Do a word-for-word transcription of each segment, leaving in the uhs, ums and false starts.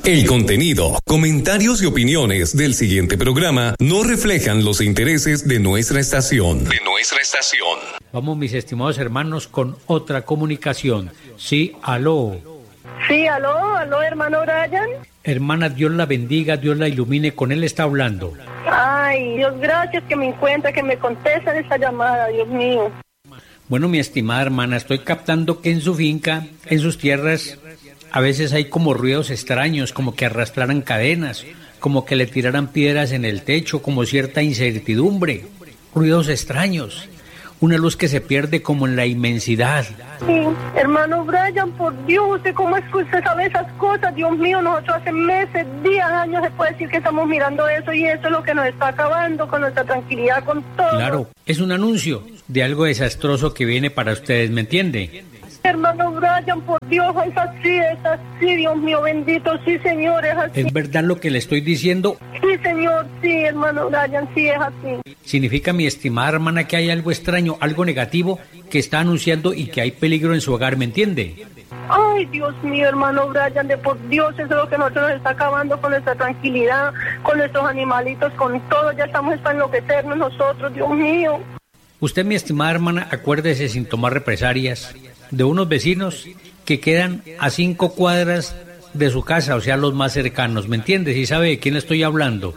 El contenido, comentarios y opiniones del siguiente programa no reflejan los intereses de nuestra estación. De nuestra estación. Vamos, mis estimados hermanos, con otra comunicación. Sí, aló. Sí, aló, aló, hermano Brian. Hermana, Dios la bendiga, Dios la ilumine, con él está hablando. Ay, Dios, gracias que me encuentra, que me contestan esta llamada, Dios mío. Bueno, mi estimada hermana, estoy captando que en su finca, en sus tierras, a veces hay como ruidos extraños, como que arrastraran cadenas, como que le tiraran piedras en el techo, como cierta incertidumbre, ruidos extraños, una luz que se pierde como en la inmensidad. Sí, hermano Brian, por Dios, ¿usted cómo es que usted sabe esas cosas? Dios mío, nosotros hace meses, días, años se puede decir que estamos mirando eso y eso es lo que nos está acabando con nuestra tranquilidad, con todo. Claro, es un anuncio de algo desastroso que viene para ustedes, ¿me entiende? Hermano Brian, por Dios, es así, es así, Dios mío bendito, sí, señor, es así. ¿Es verdad lo que le estoy diciendo? Sí, señor, sí, hermano Brian, sí, es así. Significa, mi estimada hermana, que hay algo extraño, algo negativo que está anunciando y que hay peligro en su hogar, ¿me entiende? Ay, Dios mío, hermano Brian, de por Dios, eso es lo que nosotros nos está acabando con nuestra tranquilidad, con nuestros animalitos, con todo, ya estamos para enloquecernos nosotros, Dios mío. Usted, mi estimada hermana, acuérdese sin tomar represalias de unos vecinos que quedan a cinco cuadras de su casa, o sea, los más cercanos, ¿me entiendes? ¿Y sabe de quién estoy hablando?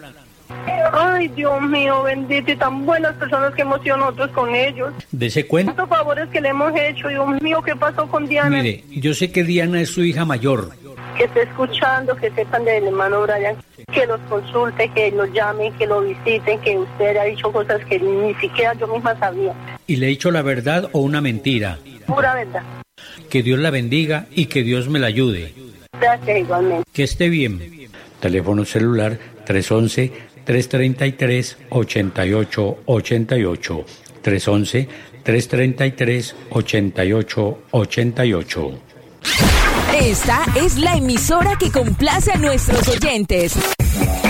Ay, Dios mío, bendito, y tan buenas personas que hemos sido nosotros con ellos. Dese cuenta. Tantos favores que le hemos hecho, Dios mío, ¿qué pasó con Diana? Mire, yo sé que Diana es su hija mayor. Que esté escuchando, que sepan del hermano Brian, que los consulte, que los llamen, que lo visiten, que usted ha dicho cosas que ni siquiera yo misma sabía. ¿Y le he dicho la verdad o una mentira? Pura verdad. Que Dios la bendiga y que Dios me la ayude. Gracias, igualmente. Que esté bien. Teléfono celular tres once, tres treinta y tres, ochenta y ocho ochenta y ocho. tres once, tres treinta y tres, ochenta y ocho ochenta y ocho. Esta es la emisora que complace a nuestros oyentes.